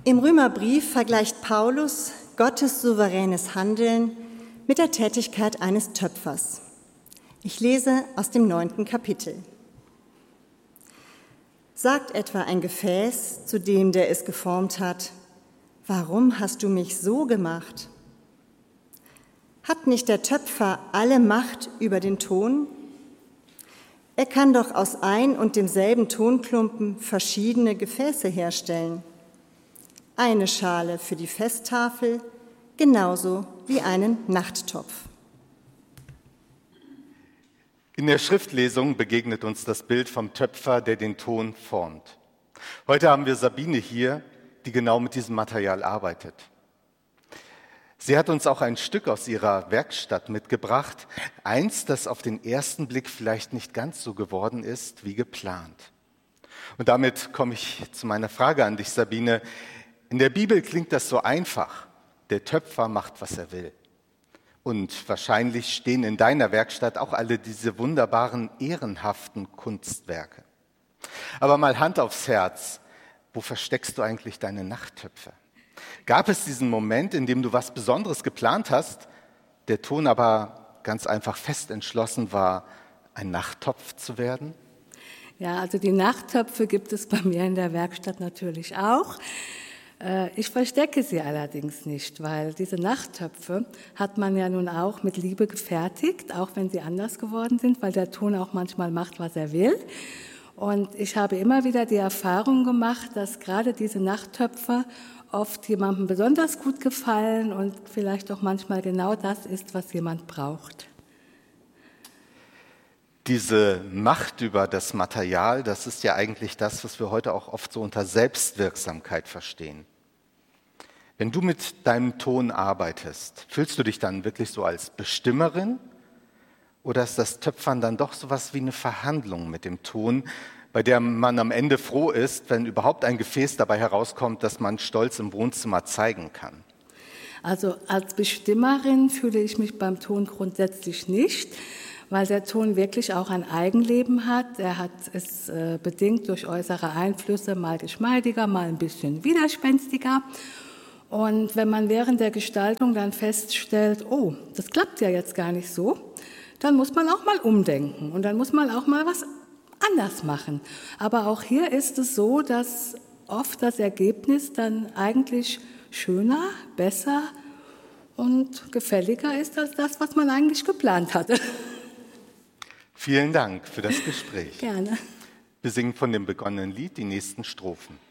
Im Römerbrief vergleicht Paulus Gottes souveränes Handeln mit der Tätigkeit eines Töpfers. Ich lese aus dem 9. Kapitel. Sagt etwa ein Gefäß zu dem, der es geformt hat: Warum hast du mich so gemacht? Hat nicht der Töpfer alle Macht über den Ton? Er kann doch aus ein und demselben Tonklumpen verschiedene Gefäße herstellen. Eine Schale für die Festtafel, genauso wie einen Nachttopf. In der Schriftlesung begegnet uns das Bild vom Töpfer, der den Ton formt. Heute haben wir Sabine hier, die genau mit diesem Material arbeitet. Sie hat uns auch ein Stück aus ihrer Werkstatt mitgebracht, eins, das auf den ersten Blick vielleicht nicht ganz so geworden ist wie geplant. Und damit komme ich zu meiner Frage an dich, Sabine. In der Bibel klingt das so einfach: Der Töpfer macht, was er will. Und wahrscheinlich stehen in deiner Werkstatt auch alle diese wunderbaren, ehrenhaften Kunstwerke. Aber mal Hand aufs Herz, wo versteckst du eigentlich deine Nachttöpfe? Gab es diesen Moment, in dem du was Besonderes geplant hast, der Ton aber ganz einfach fest entschlossen war, ein Nachttopf zu werden? Ja, also die Nachttöpfe gibt es bei mir in der Werkstatt natürlich auch. Ich verstecke sie allerdings nicht, weil diese Nachttöpfe hat man ja nun auch mit Liebe gefertigt, auch wenn sie anders geworden sind, weil der Ton auch manchmal macht, was er will. Und ich habe immer wieder die Erfahrung gemacht, dass gerade diese Nachttöpfe oft jemandem besonders gut gefallen und vielleicht auch manchmal genau das ist, was jemand braucht. Diese Macht über das Material, das ist ja eigentlich das, was wir heute auch oft so unter Selbstwirksamkeit verstehen. Wenn du mit deinem Ton arbeitest, fühlst du dich dann wirklich so als Bestimmerin? Oder ist das Töpfern dann doch sowas wie eine Verhandlung mit dem Ton, bei der man am Ende froh ist, wenn überhaupt ein Gefäß dabei herauskommt, das man stolz im Wohnzimmer zeigen kann? Also als Bestimmerin fühle ich mich beim Ton grundsätzlich nicht, weil der Ton wirklich auch ein Eigenleben hat. Er hat es bedingt durch äußere Einflüsse mal geschmeidiger, mal ein bisschen widerspenstiger. Und wenn man während der Gestaltung dann feststellt, oh, das klappt ja jetzt gar nicht so, dann muss man auch mal umdenken und dann muss man auch mal was anders machen. Aber auch hier ist es so, dass oft das Ergebnis dann eigentlich schöner, besser und gefälliger ist als das, was man eigentlich geplant hatte. Vielen Dank für das Gespräch. Gerne. Wir singen von dem begonnenen Lied die nächsten Strophen.